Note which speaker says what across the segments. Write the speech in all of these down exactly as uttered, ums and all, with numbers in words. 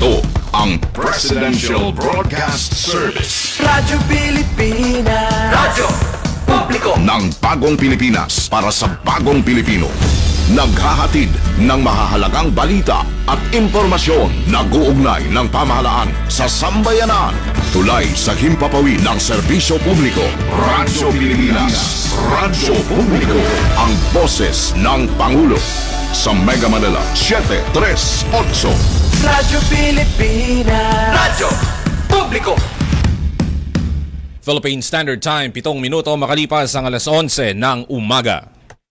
Speaker 1: Ito ang Presidential Broadcast Service.
Speaker 2: Radyo Pilipinas. Radyo Publiko
Speaker 1: ng bagong Pilipinas para sa bagong Pilipino. Naghahatid ng mahahalagang balita at impormasyon nag-uugnay ng pamahalaan sa sambayanan. Tulay sa himpapawid ng serbisyo publiko. Radyo Pilipinas. Radyo Publiko. Ang boses ng Pangulo. Sa Mega Manila, seven three eight.
Speaker 2: Radyo Pilipinas. Radyo Publiko.
Speaker 3: Philippine Standard Time, pitong minuto makalipas ang alas onse ng umaga.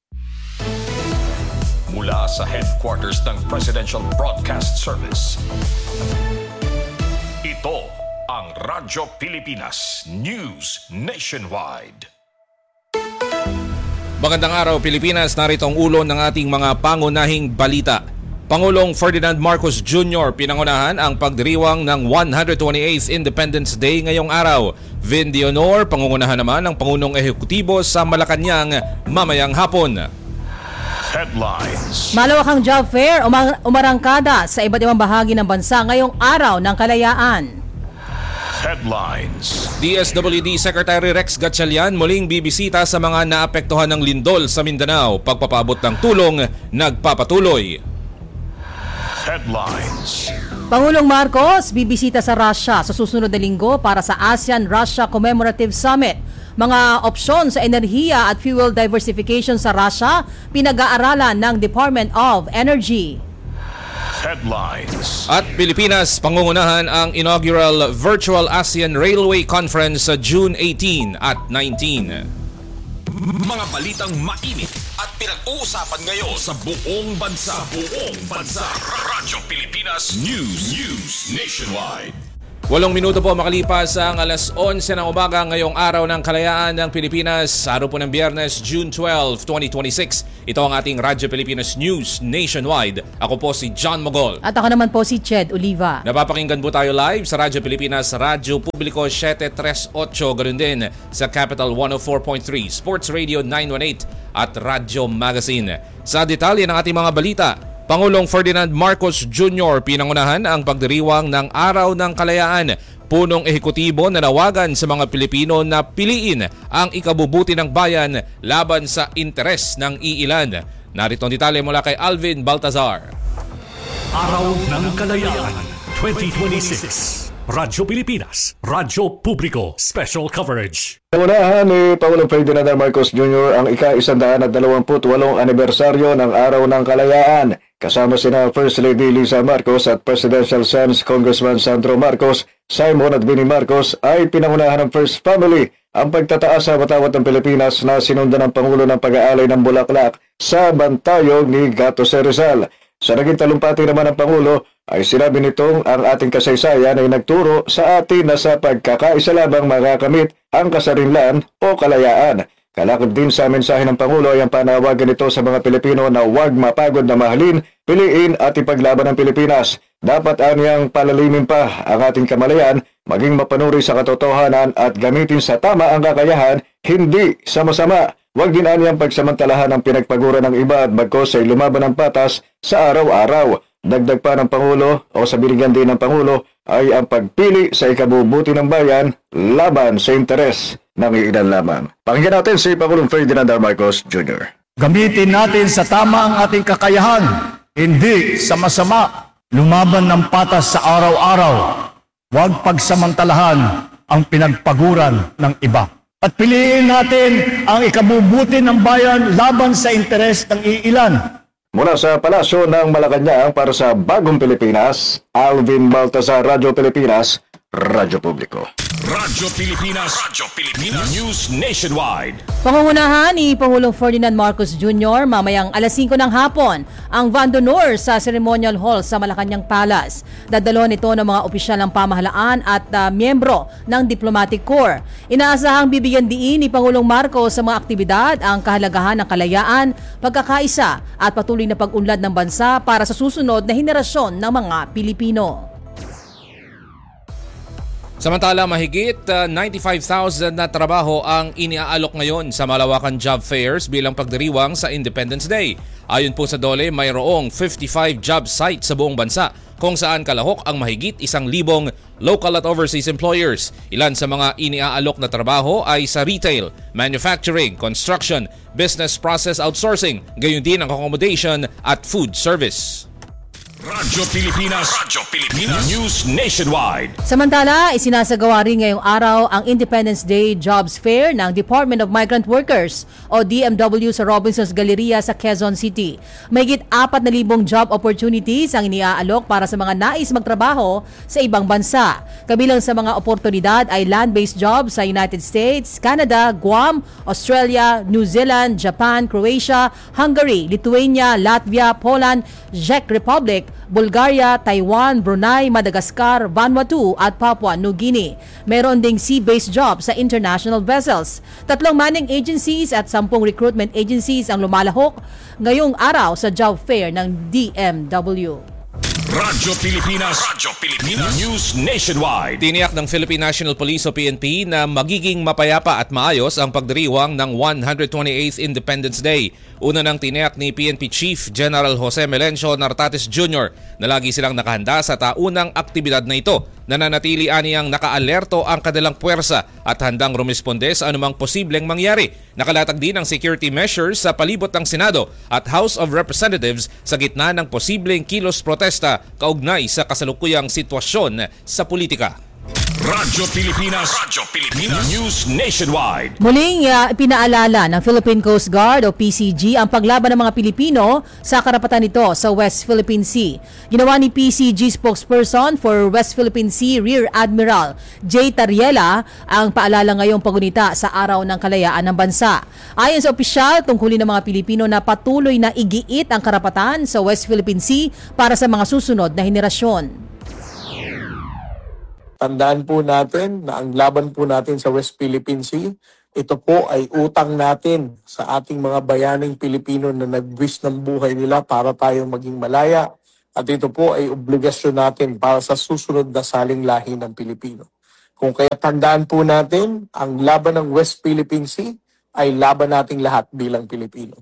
Speaker 4: Mula sa headquarters ng Presidential Broadcast Service, ito ang Radyo Pilipinas News Nationwide.
Speaker 3: Magandang araw Pilipinas, narito ang ulo ng ating mga pangunahing balita. Pangulong Ferdinand Marcos Junior pinangunahan ang pagdiriwang ng one hundred twenty-eighth Independence Day ngayong araw. Vin Dionor, pangungunahan naman ng Pangulong Ehekutibo sa Malacanang mamayang hapon.
Speaker 4: Headlines.
Speaker 5: Malawakang job fair umar- umarangkada sa iba't ibang bahagi ng bansa ngayong araw ng kalayaan.
Speaker 4: Headlines.
Speaker 3: D S W D Secretary Rex Gatchalian muling bibisita sa mga naapektuhan ng lindol sa Mindanao. Pagpapaabot ng tulong nagpapatuloy.
Speaker 4: Headlines.
Speaker 5: Pangulong Marcos bibisita sa Russia sa susunod na linggo para sa ASEAN-Russia Commemorative Summit. Mga opsyon sa enerhiya at fuel diversification sa Russia pinag-aaralan ng Department of Energy.
Speaker 4: Headlines.
Speaker 3: At Pilipinas, pangungunahan ang inaugural Virtual ASEAN Railway Conference sa June eighteen at nineteen.
Speaker 4: Mga balitang mainit at pinag-uusapan ngayon sa buong bansa. Sa buong bansa. Radyo Pilipinas News. News Nationwide.
Speaker 3: Walong minuto po makalipas ang alas onse ng umaga ngayong araw ng kalayaan ng Pilipinas. Araw po ng Biyernes, June twelfth, twenty twenty-six. Ito ang ating Radyo Pilipinas News Nationwide. Ako po si John Mogol.
Speaker 5: At ako naman po si Ched Oliva.
Speaker 3: Napapakinggan po tayo live sa Radyo Pilipinas, Radyo Publiko seven three eight. Ganun din sa Capital one oh four point three, Sports Radio nine one eight at Radyo Magazine. Sa detalye ng ating mga balita, Pangulong Ferdinand Marcos Junior pinangunahan ang pagdiriwang ng Araw ng Kalayaan. Punong ehekutibo na nawagan sa mga Pilipino na piliin ang ikabubuti ng bayan laban sa interes ng iilan. Narito ang detalye mula kay Alvin Baltazar.
Speaker 6: Araw ng Kalayaan twenty twenty-six. Radyo Pilipinas, Radyo Publiko, Special Coverage.
Speaker 7: Naunahan ni Pangulong Ferdinand Marcos Junior ang ika-isandaan at dalawamput walong anibersaryo ng Araw ng Kalayaan. Kasama sina First Lady Liza Marcos at Presidential Sons Congressman Sandro Marcos, Simon at Vinnie Marcos ay pinangunahan ng First Family ang pagtataas sa watawat ng Pilipinas na sinundan ng Pangulo ng pag-aalay ng bulaklak sa bantayog ni Gato Rizal. Sa naging talumpati naman ng Pangulo ay sinabi nitong ang ating kasaysayan ay nagturo sa atin na sa pagkakaisa lamang makakamit ang kasarinlan o kalayaan. Kalakip din sa mensahe ng Pangulo ay ang panawagan nito sa mga Pilipino na huwag mapagod na mahalin, piliin at ipaglaban ang Pilipinas. Dapat anyang palalimin pa ang ating kamalayan, maging mapanuri sa katotohanan at gamitin sa tama ang kakayahan, hindi sa masama. Huwag din anyang pagsamantalahan ang pinagpagura ng iba at bagkos ay lumaban ng patas sa araw-araw. Dagdag pa ng Pangulo o sa binigyan din ng Pangulo ay ang pagpili sa ikabubuti ng bayan laban sa interes ng iilan lamang. Pakinggan natin si Pangulong Ferdinand R. Marcos Junior
Speaker 8: Gamitin natin sa tama ang ating kakayahan, hindi sa masama. Lumaban ng patas sa araw-araw. Huwag pagsamantalahan ang pinagpaguran ng iba. At piliin natin ang ikabubuti ng bayan laban sa interes ng iilan.
Speaker 7: Mula sa Palasyo ng Malacanang para sa Bagong Pilipinas, Alvin Baltazar, Radyo Pilipinas, Radyo Publiko.
Speaker 4: Radyo Pilipinas, Radyo Pilipinas News Nationwide.
Speaker 5: Pangungunahan ni Pangulong Ferdinand Marcos Junior mamayang alas singko ng hapon ang Van d'Honor sa Ceremonial Hall sa Malacanang Palace. Dadalo nito ng mga opisyal ng pamahalaan at uh, miyembro ng Diplomatic Corps. Inaasahang bibigyan diin ni Pangulong Marcos sa mga aktibidad ang kahalagahan ng kalayaan, pagkakaisa at patuloy na pag-unlad ng bansa para sa susunod na henerasyon ng mga Pilipino.
Speaker 3: Samantala, mahigit uh, ninety-five thousand na trabaho ang iniaalok ngayon sa malawakan job fairs bilang pagdiriwang sa Independence Day. Ayon po sa D O L E, mayroong fifty-five job sites sa buong bansa kung saan kalahok ang mahigit isang libong local at overseas employers. Ilan sa mga iniaalok na trabaho ay sa retail, manufacturing, construction, business process outsourcing, gayon din ang accommodation at food service.
Speaker 4: Radyo Pilipinas, Radyo Pilipinas News Nationwide.
Speaker 5: Samantala, isinasagawa rin ngayong araw ang Independence Day Jobs Fair ng Department of Migrant Workers o D M W sa Robinsons Galleria sa Quezon City. Mahigit apat na libong job opportunities ang iniaalok para sa mga nais magtrabaho sa ibang bansa. Kabilang sa mga oportunidad ay land-based jobs sa United States, Canada, Guam, Australia, New Zealand, Japan, Croatia, Hungary, Lithuania, Latvia, Poland, Czech Republic, Bulgaria, Taiwan, Brunei, Madagascar, Vanuatu at Papua New Guinea. Meron ding sea-based jobs sa international vessels. Tatlong manning agencies at sampung recruitment agencies ang lumalahok ngayong araw sa job fair ng D M W.
Speaker 4: Radyo Pilipinas, Radyo Pilipinas News Nationwide.
Speaker 3: Tiniyak ng Philippine National Police o P N P na magiging mapayapa at maayos ang pagdiriwang ng one hundred twenty-eighth Independence Day. Una nang tiniyak ni P N P Chief General Jose Melencio Nartates Junior na lagi silang nakahanda sa taunang aktibidad na ito. Nananatili aniyang nakaalerto ang kanilang puwersa at handang rumisponde sa anumang posibleng mangyari. Nakalatag din ang security measures sa palibot ng Senado at House of Representatives sa gitna ng posibleng kilos protesta kaugnay sa kasalukuyang sitwasyon sa politika.
Speaker 4: Radyo Pilipinas, Radyo Pilipinas News Nationwide.
Speaker 5: Muling uh, pinaalala ng Philippine Coast Guard o P C G ang paglaban ng mga Pilipino sa karapatan nito sa West Philippine Sea. Ginawa ni P C G spokesperson for West Philippine Sea Rear Admiral J. Tariela ang paalala ngayong pagunita sa Araw ng Kalayaan ng Bansa. Ayon sa opisyal, tungkulin ng mga Pilipino na patuloy na igiit ang karapatan sa West Philippine Sea para sa mga susunod na henerasyon.
Speaker 9: Tandaan po natin na ang laban po natin sa West Philippine Sea, ito po ay utang natin sa ating mga bayaning Pilipino na nagbuwis ng buhay nila para tayo maging malaya. At ito po ay obligasyon natin para sa susunod na saling lahi ng Pilipino. Kung kaya tandaan po natin, ang laban ng West Philippine Sea ay laban nating lahat bilang Pilipino.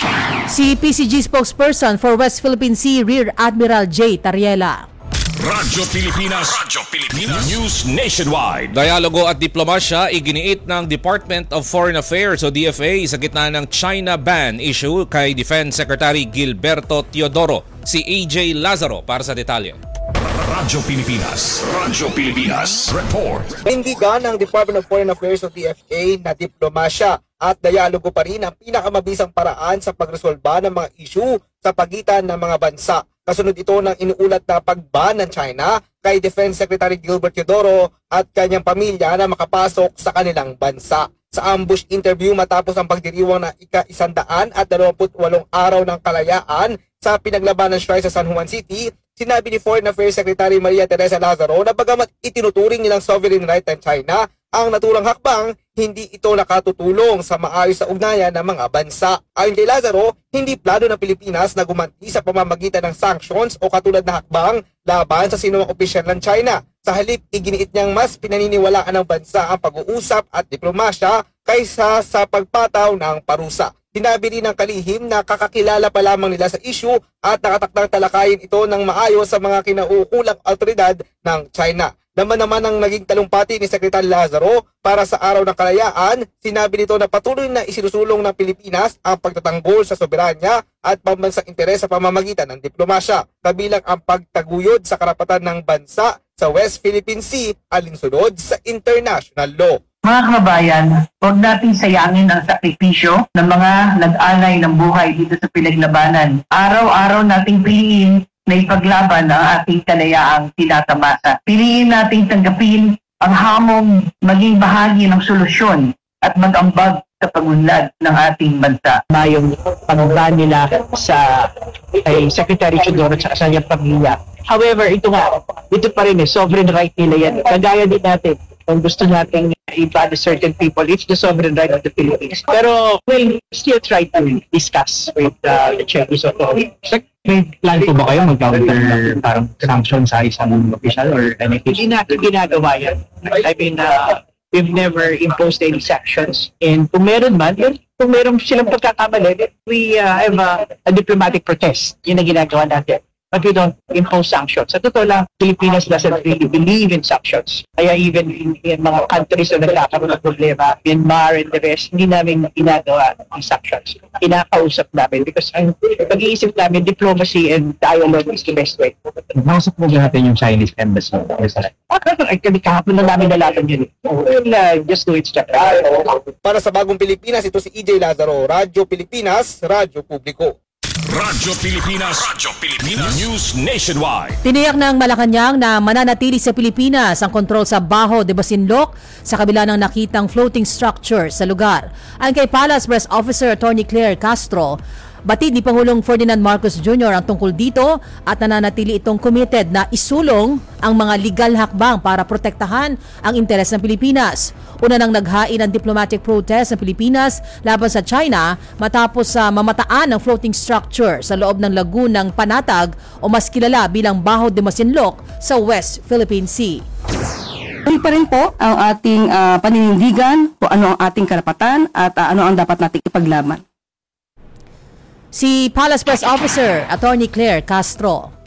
Speaker 5: Si P C G spokesperson for West Philippine Sea Rear Admiral J. Tariela.
Speaker 4: Radyo Pilipinas, Radyo Pilipinas News Nationwide.
Speaker 3: Dialogo at diplomasya iginiit ng Department of Foreign Affairs o D F A sa gitna ng China ban issue kay Defense Secretary Gilberto Teodoro. Si A J Lazaro para sa detalye.
Speaker 4: Radyo Pilipinas, Radyo Pilipinas Report.
Speaker 10: Nindigan ng Department of Foreign Affairs o D F A na diplomasya at dialogo pa rin ang pinakamabisang paraan sa pagresolba ng mga issue sa pagitan ng mga bansa. Kasunod ito ng inuulat na pagban ng China kay Defense Secretary Gilbert Teodoro at kanyang pamilya na makapasok sa kanilang bansa. Sa ambush interview matapos ang pagdiriwang ng ika-isandaan at dalawamput walong araw ng kalayaan sa pinaglabanan shrine sa San Juan City, sinabi ni Foreign Affairs Secretary Maria Teresa Lazaro na bagamat itinuturing nilang sovereign right ng China ang naturang hakbang, hindi ito nakatutulong sa maayos sa ugnayan ng mga bansa. Ayon kay Lazaro, hindi plano ng Pilipinas na gumanti sa pamamagitan ng sanctions o katulad na hakbang laban sa sinumang opisyal ng China. Sa halip, iginiit niyang mas pinaniniwalaan ng bansa ang pag-uusap at diplomasya kaysa sa pagpataw ng parusa. Sinabi rin ng kalihim na kakakilala pa lamang nila sa issue at nakatakdang talakayin ito ng maayos sa mga kinaukulang autoridad ng China. Naman naman ang naging talumpati ni Secretary Lazaro para sa Araw ng Kalayaan, sinabi nito na patuloy na isinusulong ng Pilipinas ang pagtatanggol sa soberanya at pambansang interes sa pamamagitan ng diplomasya, kabilang ang pagtaguyod sa karapatan ng bansa sa West Philippine Sea alinsunod sa international law.
Speaker 11: Mga kababayan, huwag natin sayangin ang sakripisyo ng mga nag-alay ng buhay dito sa pinaglabanan. Araw-araw nating piliin na ipaglaban ang ating kalayaang tinatamasa. Piliin nating tanggapin ang hamong maging bahagi ng solusyon at mag-ambag sa pagunlad ng ating bansa.
Speaker 12: Mayong pagbaban nila sa kay Secretary Teodoro at sa kanyang pamilya. However, ito nga, ito pa rin eh, sovereign right nila yan. Kagaya din natin, kung gusto natin iba to certain people, it's the sovereign right of the Philippines. Pero we'll still try to discuss with uh, the Chinese authorities.
Speaker 13: May plan po ba kayo mag-counter parang sanction sa isang official or anything?
Speaker 12: Hindi natin ginagawa yan. I mean, uh, we've never imposed any sanctions. And kung meron man, kung meron silang pagkakamali, we uh, have a, a diplomatic protest. Yun ang ginagawa natin. but we don't impose sanctions. Sa totoo lang, Pilipinas doesn't really believe in sanctions. Kaya even in, in mga countries na nagkakaroon ng problema, Myanmar and the rest, hindi namin ginagawa ang sanctions. Kinakausap namin because ang pag-iisip namin, diplomacy and dialogue is the best way.
Speaker 13: Masok mo natin yung Chinese embassy.
Speaker 12: Ay, kahapon na namin nalaman yun. We'll uh, just do it step by step.
Speaker 10: Para sa Bagong Pilipinas, ito si E J Lazaro, Radyo Pilipinas, Radyo Publiko.
Speaker 4: Radyo Pilipinas, Radyo Pilipinas News Nationwide.
Speaker 5: Tiniyak ng Malacanang na mananatili sa Pilipinas ang kontrol sa Baho de Masinloc sa kabila ng nakitang floating structure sa lugar. Ang kay Palace Press Officer Attorney Claire Castro, batid ni Pangulong Ferdinand Marcos Junior ang tungkol dito at nananatili itong committed na isulong ang mga legal hakbang para protektahan ang interes ng Pilipinas. Una nang naghain ng diplomatic protest ng Pilipinas laban sa China matapos sa uh, mamataan ng floating structure sa loob ng lagunang Panatag o mas kilala bilang Baho de Masinloc sa West Philippine Sea.
Speaker 14: Tuloy pa rin po ang ating uh, paninindigan kung ano ang ating karapatan at uh, ano ang dapat nating ipaglaban.
Speaker 5: Si Palace Press Officer Attorney Claire Castro.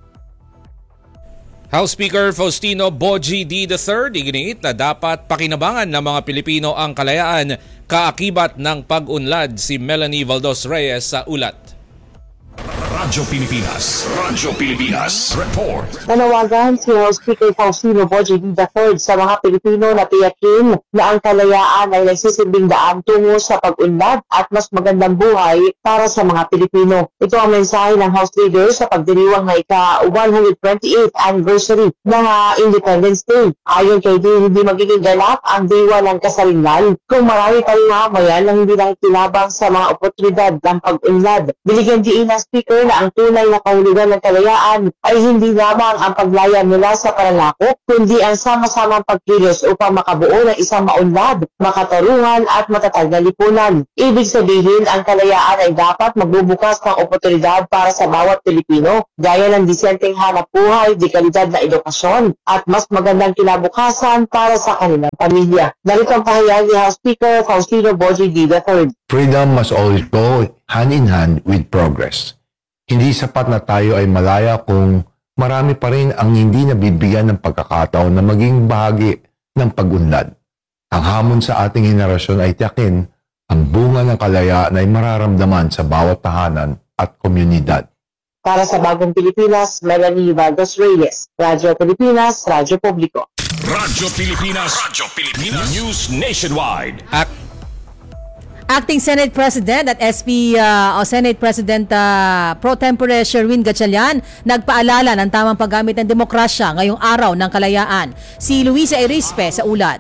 Speaker 3: House Speaker Faustino Boji D the third iginiit na dapat pakinabangan ng mga Pilipino ang kalayaan kaakibat ng pag-unlad. Si Melanie Valdos Reyes sa ulat.
Speaker 4: Radyo Pilipinas, Radyo Pilipinas Report.
Speaker 15: Nanawagan si House Speaker Faustino Boji D the third sa mga Pilipino na tiyakin na ang kalayaan ay nagsisilbing daan tungo sa pag-unlad at mas magandang buhay para sa mga Pilipino. Ito ang mensahe ng House Leader sa pagdiriwang na ika one hundred twenty-eighth anniversary ng uh, Independence Day. Ayon kay D, hindi magiging ganap ang diwa ng kasarinlan kung marami pa rin mamayan na hindi lang tinabang sa mga oportunidad ng pag-unlad. Binigyan diin ng Speaker na ang tunay na kahulugan ng kalayaan ay hindi lamang ang paglaya nila sa pananakop, kundi ang sama-samang pagkilos upang makabuo ng isang maunlad, makatarungan at matatag na lipunan. Ibig sabihin, ang kalayaan ay dapat magbubukas ng oportunidad para sa bawat Pilipino, gaya ng disenteng hanap buhay, di kalidad na edukasyon, at mas magandang kinabukasan para sa kanilang pamilya. Narito ang pahayag ni House Speaker Faustino Boji D the third.
Speaker 16: Freedom must always go hand in hand with progress. Hindi sapat na tayo ay malaya kung marami pa rin ang hindi nabibigyan ng pagkakataon na maging bahagi ng pag-unlad. Ang hamon sa ating henerasyon ay tiyakin ang bunga ng kalayaan ay mararamdaman sa bawat tahanan at komunidad.
Speaker 15: Para sa Bagong Pilipinas, Melanie Valdos Reyes, Radyo Pilipinas, Radyo Publiko.
Speaker 4: Radyo Pilipinas, Radyo Pilipinas News Nationwide.
Speaker 3: At
Speaker 5: Acting Senate President at S P uh, o Senate President uh, Pro Tempore Sherwin Gatchalian nagpaalala ng tamang paggamit ng demokrasya ngayong araw ng kalayaan. Si Luisa Erispe sa ulat.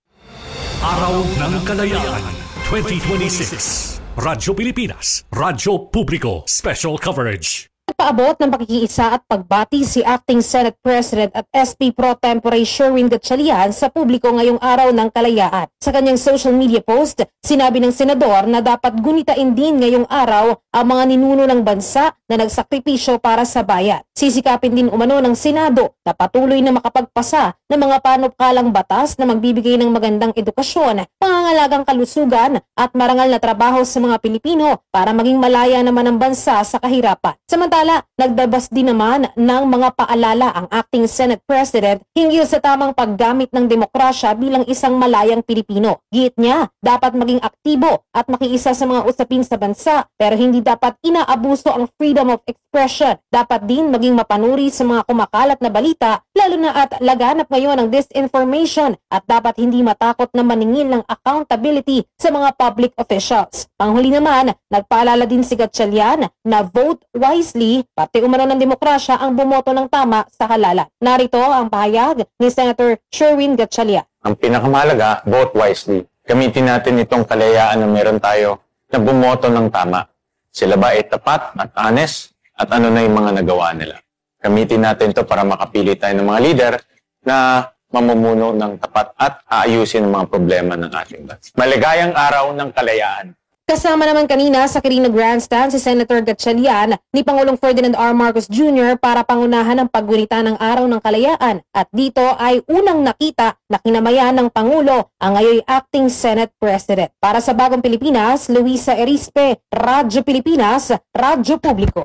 Speaker 6: Araw ng Kalayaan twenty twenty-six. Radyo Pilipinas, Radyo Publiko, Special Coverage.
Speaker 17: Nagpaabot ng pakikiisa at pagbati si Acting Senate President at S P Pro Tempore Sherwin Gatchalian sa publiko ngayong araw ng kalayaan. Sa kanyang social media post, sinabi ng senador na dapat gunitain din ngayong araw ang mga ninuno ng bansa na nagsakripisyo para sa bayan. Sisikapin din umano ng Senado na patuloy na makapagpasa ng mga panukalang batas na magbibigay ng magandang edukasyon, pangangalagang kalusugan at marangal na trabaho sa mga Pilipino para maging malaya naman ang bansa sa kahirapan. Samantala, nagdabas din naman ng mga paalala ang Acting Senate President hinggil sa tamang paggamit ng demokrasya bilang isang malayang Pilipino. Giit niya, dapat maging aktibo at makiisa sa mga usapin sa bansa pero hindi dapat inaabuso ang freedom of expression. Dapat din maging mapanuri sa mga kumakalat na balita lalo na at laganap ngayon ang disinformation at dapat hindi matakot na maningil ng accountability sa mga public officials. Panghuli naman, nagpaalala din si Gatchalian na vote wisely, pati umano ng demokrasya ang bumoto ng tama sa halalan. Narito ang pahayag ni Senator Sherwin Gatchalian.
Speaker 18: Ang pinakamahalaga, vote wisely. Gamitin natin itong kalayaan na meron tayo na bumoto ng tama. Sila ba ay tapat at honest at ano na yung mga nagawa nila. Gamitin natin ito para makapili tayo ng mga leader na mamumuno ng tapat at aayusin ang mga problema ng ating bansa. Maligayang araw ng kalayaan.
Speaker 17: Kasama naman kanina sa Quirino Grandstand si Senator Gatchalian ni Pangulong Ferdinand R. Marcos Junior para pangunahan ang paggunita ng Araw ng Kalayaan at dito ay unang nakita na kinamayan ng Pangulo ang ngayon Acting Senate President. Para sa Bagong Pilipinas, Luisa Erispe, Radyo Pilipinas, Radyo Publiko.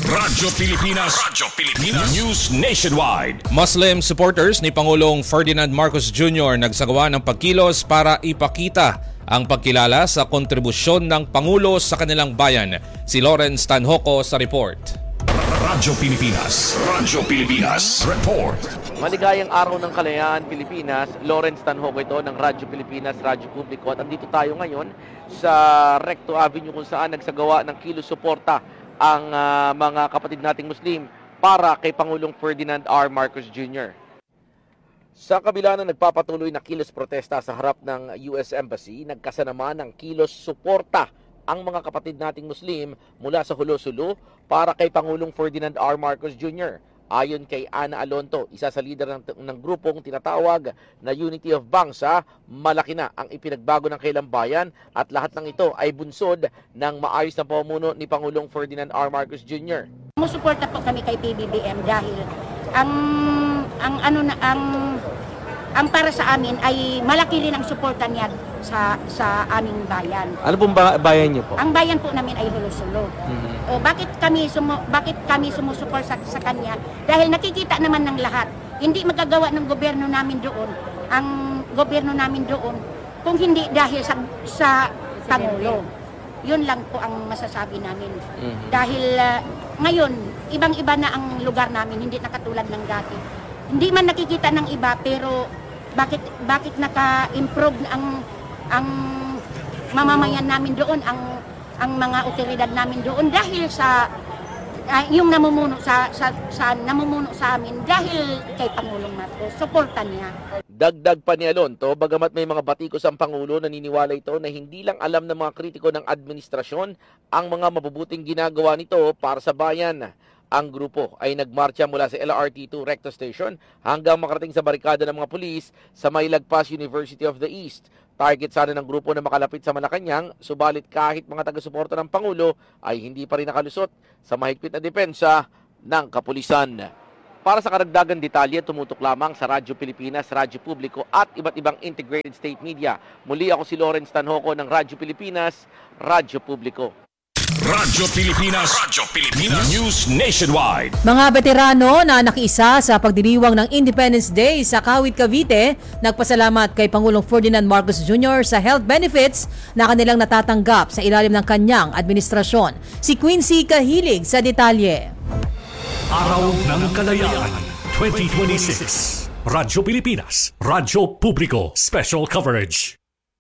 Speaker 4: Radyo Pilipinas, Radyo Pilipinas News Nationwide.
Speaker 3: Muslim supporters ni Pangulong Ferdinand Marcos Junior nagsagawa ng pagkilos para ipakita ang pagkilala sa kontribusyon ng Pangulo sa kanilang bayan. Si Lawrence Tanhoco sa report.
Speaker 4: Radyo Pilipinas, Radyo Pilipinas Report.
Speaker 19: Maligayang araw ng kalayaan Pilipinas. Lawrence Tanhoco ito ng Radyo Pilipinas, Radyo Publiko. At andito tayo ngayon sa Recto Avenue kung saan nagsagawa ng kilos suporta ang uh, mga kapatid nating Muslim para kay Pangulong Ferdinand R. Marcos Junior Sa kabila na nagpapatuloy na kilos protesta sa harap ng U S Embassy, nagkasanaman ng kilos suporta ang mga kapatid nating Muslim mula sa Hulo-Sulu para kay Pangulong Ferdinand R. Marcos Junior Ayon kay Ana Alonto, isa sa lider ng, ng grupong tinatawag na Unity of Bangsa, malaki na ang ipinagbago ng kailang bayan at lahat ng ito ay bunsod ng maayos na pamumuno ni Pangulong Ferdinand R. Marcos Junior
Speaker 20: Sumusuporta po kami kay P B B M dahil ang ang ano na ang ang para sa amin ay malaki rin ang suporta niya sa sa aming bayan.
Speaker 19: Ano pong ba- bayan niyo po?
Speaker 20: Ang bayan po namin ay Hulo-Sulu.
Speaker 19: Mm-hmm.
Speaker 20: O bakit kami sumu- bakit kami sumusuport sa, sa kanya? Dahil nakikita naman ng lahat. Hindi magagawa ng gobyerno namin doon, ang gobyerno namin doon kung hindi dahil sa sa Pangulo. Yun lang po ang masasabi namin. Mm-hmm. Dahil uh, ngayon, ibang-iba na ang lugar namin, hindi na katulad ng dati. Hindi man nakikita ng iba, pero bakit bakit naka-improve ang ang mamamayan namin doon, ang ang mga otoridad namin doon dahil sa uh, yung namumuno sa, sa sa namumuno sa amin dahil kay Pangulong Marcos, suporta niya.
Speaker 19: Dagdag pa ni Alonto, bagamat may mga batikos ang Pangulo, naniniwala ito na hindi lang alam ng mga kritiko ng administrasyon ang mga mabubuting ginagawa nito para sa bayan. Ang grupo ay nagmarcha mula sa L R T two Recto Station hanggang makarating sa barikada ng mga pulis sa may lagpas University of the East. Target sana ng grupo na makalapit sa Malacanang, subalit kahit mga taga-suporta ng Pangulo ay hindi pa rin nakalusot sa mahigpit na depensa ng kapulisan. Para sa karagdagang detalye, tumutok lamang sa Radyo Pilipinas, Radyo Publiko at iba't ibang integrated state media. Muli ako si Lawrence Tanhoco ng Radyo Pilipinas, Radyo Publiko.
Speaker 4: Radyo Pilipinas, Radyo Pilipinas News Nationwide.
Speaker 5: Mga veterano na nakiisa sa pagdiriwang ng Independence Day sa Kawit, Cavite, nagpasalamat kay Pangulong Ferdinand Marcos Junior sa health benefits na kanilang natatanggap sa ilalim ng kanyang administrasyon. Si Quincy Kahilig sa detalye.
Speaker 6: Araw ng Kalayaan twenty twenty-six. Radyo Pilipinas, Radyo Publiko, Special Coverage.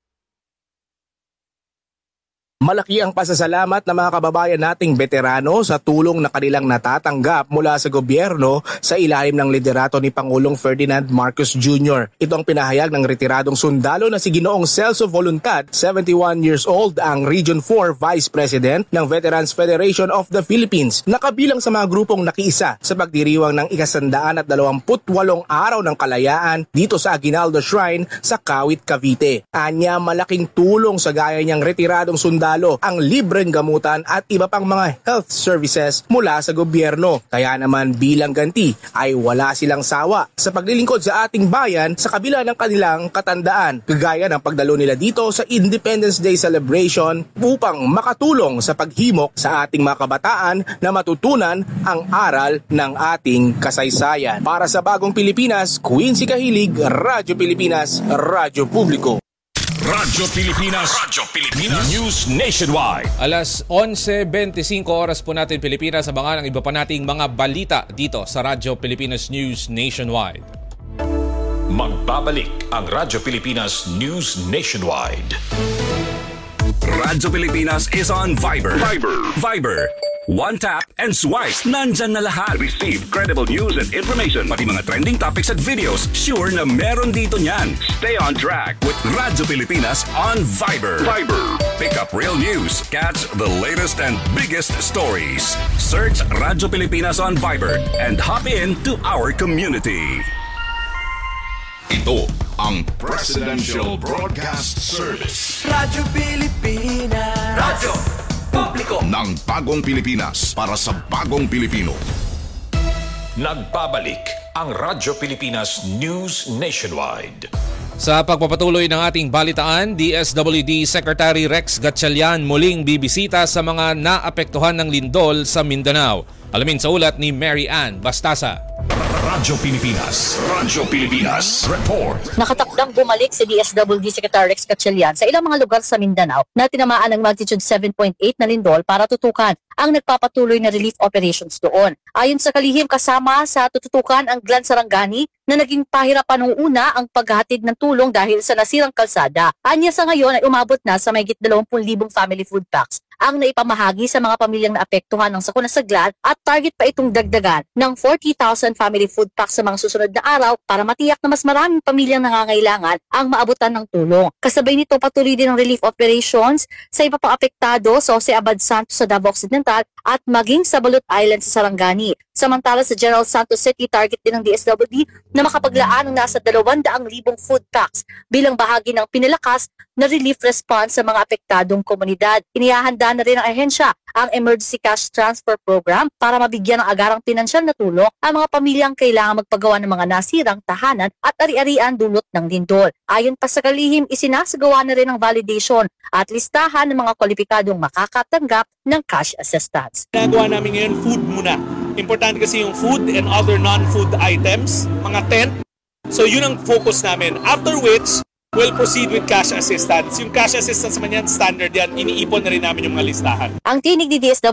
Speaker 21: Malaki ang pasasalamat ng mga kababayan nating veterano sa tulong na kanilang natatanggap mula sa gobyerno sa ilalim ng liderato ni Pangulong Ferdinand Marcos Junior Ito ang pinahayag ng retiradong sundalo na si Ginoong Celso Voluntad, seventy-one years old, ang Region four Vice President ng Veterans Federation of the Philippines, na kabilang sa mga grupong nakiisa sa pagdiriwang ng ikasandaan at dalawamput walong araw ng kalayaan dito sa Aguinaldo Shrine sa Kawit, Cavite. Anya, malaking tulong sa gaya niyang retiradong sundalo ang libreng gamutan at iba pang mga health services mula sa gobyerno. Kaya naman bilang ganti ay wala silang sawa sa paglilingkod sa ating bayan sa kabila ng kanilang katandaan, kagaya ng pagdalo nila dito sa Independence Day celebration upang makatulong sa paghimok sa ating mga kabataan na matutunan ang aral ng ating kasaysayan. Para sa Bagong Pilipinas, Quincy Kahilig, Radyo Pilipinas, Radyo Publiko.
Speaker 4: Radyo Pilipinas, Radyo Pilipinas News Nationwide.
Speaker 3: Alas onse bentisinko oras po natin Pilipinas, abangan ang iba pa nating mga balita dito sa Radyo Pilipinas News Nationwide.
Speaker 4: Magbabalik ang Radyo Pilipinas News Nationwide. Radyo Pilipinas is on Viber. Viber. Viber. One tap and swipe. Nandyan na lahat. Receive credible news and information. Pati mga trending topics at videos. Sure na meron dito niyan. Stay on track with Radyo Pilipinas on Viber. Viber. Pick up real news. Catch the latest and biggest stories. Search Radyo Pilipinas on Viber and hop in to our community.
Speaker 1: Ito ang Presidential Broadcast Service.
Speaker 2: Radyo Pilipinas. Radyo Publiko
Speaker 1: ng Bagong Pilipinas para sa Bagong Pilipino.
Speaker 4: Nagbabalik ang Radyo Pilipinas News Nationwide.
Speaker 3: Sa pagpapatuloy ng ating balitaan, D S W D Secretary Rex Gatchalian muling bibisita sa mga naapektuhan ng lindol sa Mindanao. Alamin sa ulat ni Mary Ann Bastasa.
Speaker 6: Radyo Pilipinas. Radyo Pilipinas. Report.
Speaker 8: Nakatakdang bumalik si D S W D Secretary Rex Gatchalian sa ilang mga lugar sa Mindanao na tinamaan ng magnitude seven point eight na lindol para tutukan ang nagpapatuloy na relief operations doon. Ayon sa kalihim, kasama sa tututukan ang Glan Sarangani na naging pahirapan noong una ang paghahatid ng tulong dahil sa nasirang kalsada. Anya sa ngayon ay umabot na sa mahigit dalawampu't libong family food packs ang naipamahagi sa mga pamilyang naapektuhan ng sakuna sa Glan at target pa itong dagdagan ng forty thousand family food packs sa mga susunod na araw para matiyak na mas maraming pamilyang nangangailangan ang maabutan ng tulong. Kasabay nito patuloy din ang relief operations sa iba pang apektado sa Jose Abad Santos sa Davao Occidental at maging sa Balut Island sa Sarangani. Samantala sa General Santos City, target din ng D S W D na makapaglaan ng nasa dalawang daang libong food packs bilang bahagi ng pinalakas na relief response sa mga apektadong komunidad. Inihahanda na rin ng ahensya ang Emergency Cash Transfer Program para mabigyan ng agarang pinansyal na tulong ang mga pamilyang kailangan magpagawa ng mga nasirang tahanan at ari-arian dulot ng lindol. Ayon pa sa kalihim, isinasagawa na rin ang validation at listahan ng mga kwalipikadong makakatanggap ng cash assistance.
Speaker 22: Nagawa namin ngayon food muna. Importante kasi yung food and other non-food items, mga tent. So yun ang focus namin. After which, we'll proceed with cash assistance. Yung cash assistance man yan, standard yan, iniipon na rin namin yung mga listahan.
Speaker 8: Ang tinig ni D S W